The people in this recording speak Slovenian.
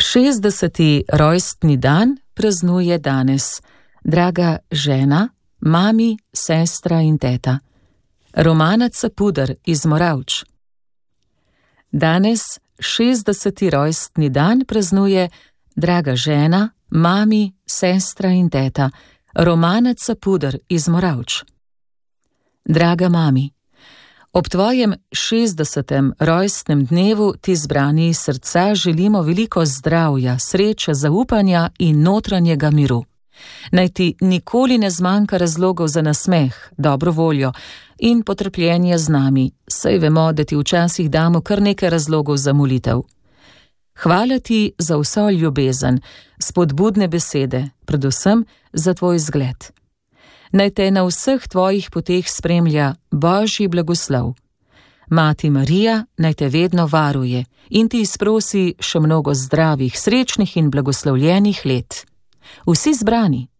60. rojstni dan praznuje danes draga žena, mami, sestra in teta. Romana Capuder iz Moravč. Danes 60. rojstni dan praznuje draga žena, mami, sestra in teta. Romana Capuder iz Moravč. Draga mami, ob tvojem 60. rojstnem dnevu ti zbrani iz srca želimo veliko zdravja, sreče, zaupanja in notranjega miru. Naj ti nikoli ne zmanjka razlogov za nasmeh, dobro voljo in potrpljenje z nami, saj vemo, da ti včasih damo kar nekaj razlogov za molitev. Hvala ti za vso ljubezen, spodbudne besede, predvsem za tvoj zgled. Naj te na vseh tvojih poteh spremlja Božji blagoslov. Mati Marija naj te vedno varuje in ti izprosi še mnogo zdravih, srečnih in blagoslovljenih let. Vsi zbrani